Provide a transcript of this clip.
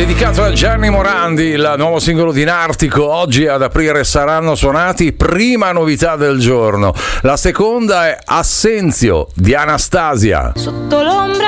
dedicato a Gianni Morandi, il nuovo singolo di Nartico. Oggi ad aprire saranno suonati prima novità del giorno. La seconda è Assenzio di Anastasia. Sotto l'ombra